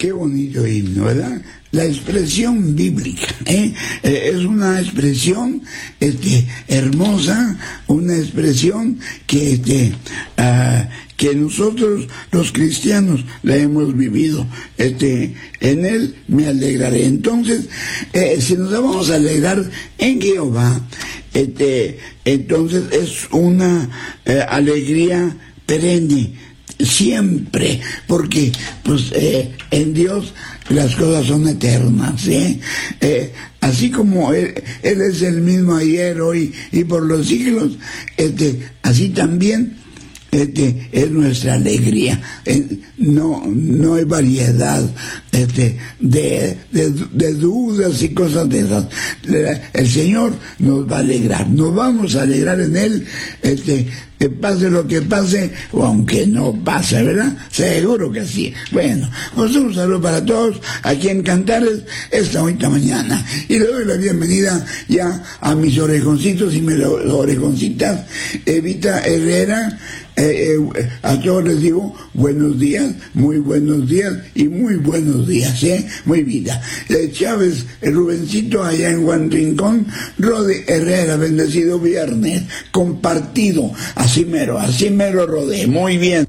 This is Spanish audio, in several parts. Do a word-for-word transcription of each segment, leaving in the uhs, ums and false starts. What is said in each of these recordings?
Qué bonito himno, ¿verdad? La expresión bíblica, ¿eh? Eh, es una expresión este, hermosa, una expresión que, este, uh, que nosotros los cristianos la hemos vivido. Este, en él me alegraré. Entonces, eh, si nos vamos a alegrar en Jehová, este, entonces es una eh, alegría perenne, siempre, porque pues eh, en Dios las cosas son eternas, ¿eh? Eh, así como él, él es el mismo ayer, hoy y por los siglos, este, así también este, es nuestra alegría. Eh, no, no hay variedad este, de, de, de dudas y cosas de esas. El Señor nos va a alegrar, nos vamos a alegrar en Él, este, que pase lo que pase, o aunque no pase, ¿verdad? Seguro que sí. Bueno, pues un saludo para todos aquí en Cantares esta bonita mañana. Y le doy la bienvenida ya a mis orejoncitos y mis orejoncitas. Evita Herrera, eh, eh, a todos les digo buenos días, muy buenos días y muy buenos días, ¿eh? Muy vida. Eh, Chávez, el Rubencito allá en Juan Rincón, Rode Herrera, bendecido viernes, compartido. Así mero, así mero, Rodé, muy bien.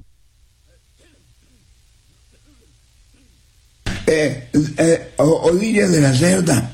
Eh, eh, Odilia de la Cerda,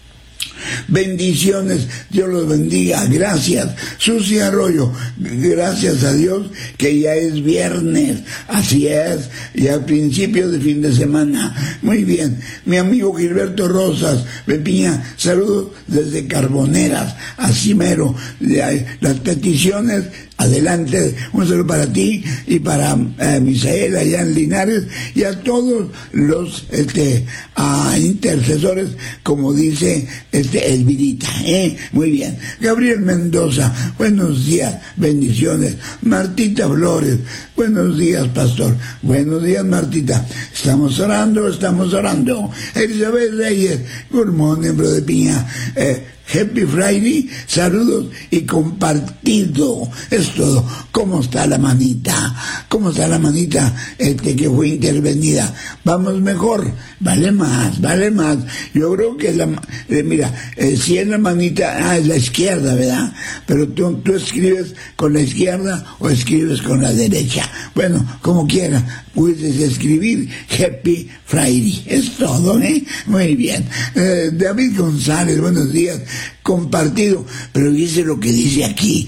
bendiciones, Dios los bendiga, gracias. Susi Arroyo, gracias a Dios que ya es viernes, así es, ya al principio de fin de semana. Muy bien, mi amigo Gilberto Rosas, Pepiña, saludos desde Carboneras, así mero, las peticiones. Adelante, un saludo para ti y para eh, Misael allá en Linares y a todos los este, a intercesores, como dice este Elvirita, ¿eh? Muy bien. Gabriel Mendoza, buenos días, bendiciones. Martita Flores, buenos días, pastor. Buenos días, Martita. Estamos orando, estamos orando. Elizabeth Reyes, good morning, brother Piña. Eh, Happy Friday, saludos y compartido. Es todo. ¿Cómo está la manita? ¿Cómo está la manita este que fue intervenida? Vamos mejor, vale más, vale más. Yo creo que la, eh, mira, eh, si es la manita, ah, es la izquierda, ¿verdad? Pero tú, tú escribes con la izquierda o escribes con la derecha. Bueno, como quiera, puedes escribir Happy Friday. Es todo, ¿eh? Muy bien. Eh, David González, buenos días. Compartido, pero dice lo que dice aquí,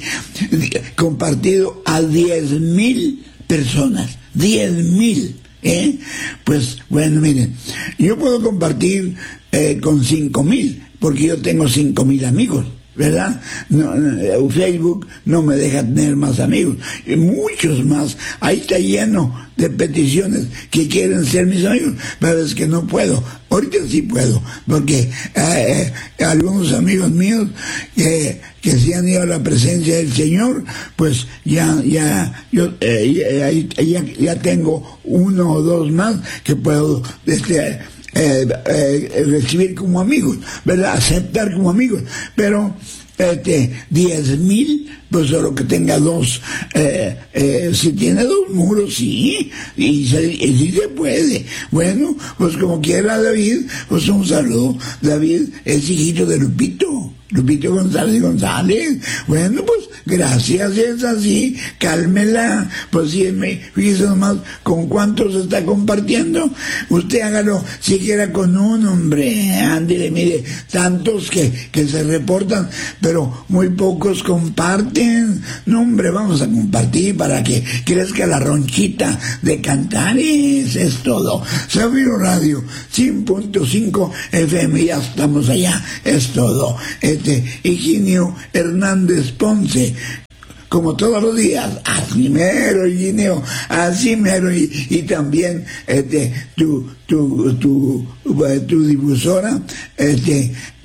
compartido a diez mil personas, diez mil, ¿eh? Pues bueno, miren, yo puedo compartir eh, con cinco mil, porque yo tengo cinco mil amigos, ¿verdad? No, no, Facebook no me deja tener más amigos, y muchos más. Ahí está lleno de peticiones que quieren ser mis amigos, pero es que no puedo. Ahorita sí puedo, porque eh, eh, algunos amigos míos que, que se han ido a la presencia del Señor, pues ya ya yo eh, ya, ya, ya tengo uno o dos más que puedo este, eh, eh, recibir como amigos, ¿verdad? Aceptar como amigos, pero este, diez mil, pues solo que tenga dos, eh, eh, si tiene dos muros, sí, y, se, y sí se puede. Bueno, pues como quiera David, pues un saludo. David es hijito de Lupito, Lupito González González. Bueno, pues gracias, es así, cálmela. Pues sí, me fíjese nomás con cuántos está compartiendo. Usted hágalo siquiera con un hombre, ándele, mire, tantos que, que se reportan, pero muy pocos comparten. No, hombre, vamos a compartir para que crezca la ronchita de Cantares, es todo. Sabino Radio, cien punto cinco F M, ya estamos allá, es todo. Este, Higinio Hernández Ponce, como todos los días, así mero, Higinio, así mero, y, y también este, tu, tu, tu, tu difusora, este,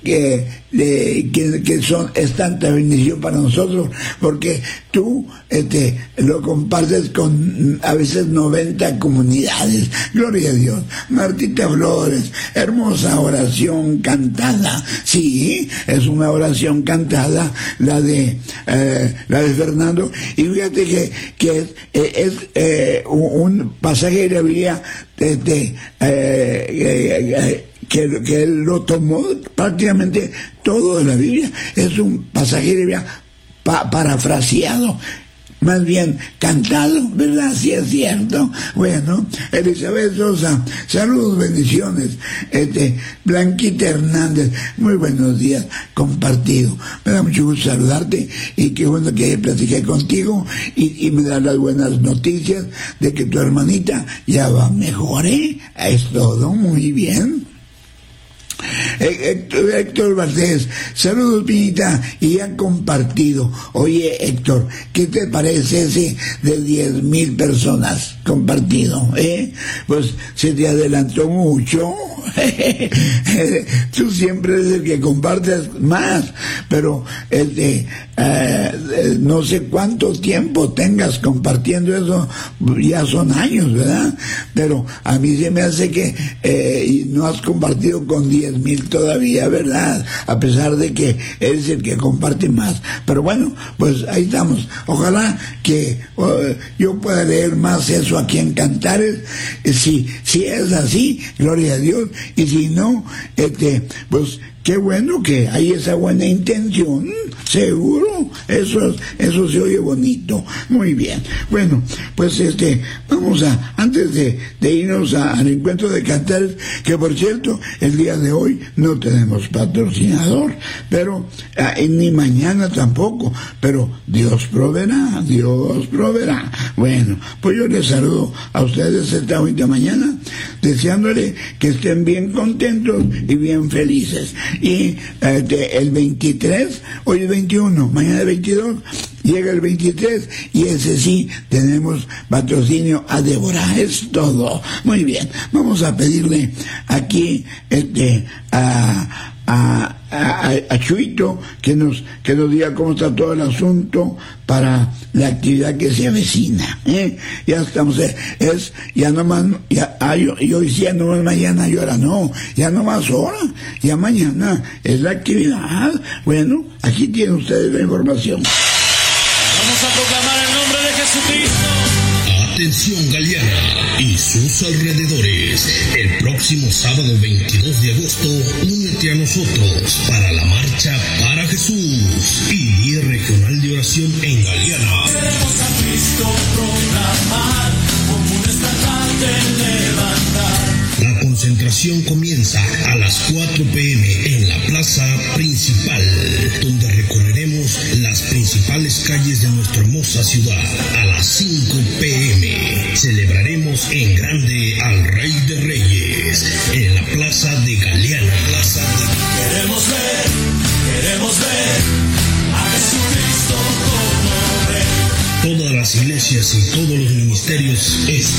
que, de, que, que son, es tanta bendición para nosotros, porque tú este, lo compartes con a veces noventa comunidades. Gloria a Dios. Martita Flores, hermosa oración cantada. Sí, es una oración cantada, la de eh, la de Fernando. Y fíjate que, que es, es eh, un pasaje de la Biblia de, de, eh, eh, eh, que, que él lo tomó prácticamente todo de la Biblia. Es un pasaje de la Biblia pa, parafraseado, más bien cantado, ¿verdad? Sí es cierto. Bueno, Elizabeth Sosa, saludos, bendiciones. Este, Blanquita Hernández, muy buenos días, compartido. Me da mucho gusto saludarte y qué bueno que platiqué contigo y, y me da las buenas noticias de que tu hermanita ya va mejor, ¿eh? Es todo muy bien. Héctor, Héctor Valdés, saludos, Pinita, y han compartido. Oye, Héctor, ¿qué te parece ese de diez mil personas compartido? ¿Eh? Pues se te adelantó mucho. Tú siempre eres el que compartes más, pero el de, eh, no sé cuánto tiempo tengas compartiendo eso, ya son años, ¿verdad? Pero a mí se me hace que eh, no has compartido con diez mil todavía, ¿verdad? A pesar de que eres el que comparte más. Pero bueno, pues ahí estamos. Ojalá que uh, yo pueda leer más eso aquí en Cantares. Si, si es así, gloria a Dios. Y si no, este, pues qué bueno que hay esa buena intención, seguro, eso, eso se oye bonito, muy bien. Bueno, pues este, vamos a, antes de, de irnos a, al encuentro de Cantares, que por cierto, el día de hoy no tenemos patrocinador, pero eh, ni mañana tampoco, pero Dios proveerá, Dios proveerá. Bueno, pues yo les saludo a ustedes esta bonita mañana, deseándole que estén bien contentos y bien felices. Y este, el veintitrés, hoy es veintiuno, mañana es veintidós, llega el veintitrés y ese sí tenemos patrocinio a Débora, es todo. Muy bien, vamos a pedirle aquí este a A, a, a Chuito que nos que nos diga cómo está todo el asunto para la actividad que se avecina, ¿eh? Ya estamos, eh, es ya no más, ya, ah, yo, yo decía no más mañana y ahora no, ya no más hora, ya mañana es la actividad. Bueno, aquí tienen ustedes la información. Vamos a proclamar el nombre de Jesucristo. Atención, Galeana y sus alrededores. El próximo sábado veintidós de agosto, únete a nosotros para la marcha para Jesús y día regional de oración en Galeana. Queremos a Cristo proclamar como un estandarte levantar. La concentración comienza a las cuatro pe eme en la plaza principal, donde recorreremos las principales calles de nuestra hermosa ciudad. A las cinco pe eme celebraremos en grande al Rey de Reyes en la plaza de Galeana. Plaza de... Queremos ver, queremos ver a Jesucristo como Rey. Todas las iglesias y todos los ministerios están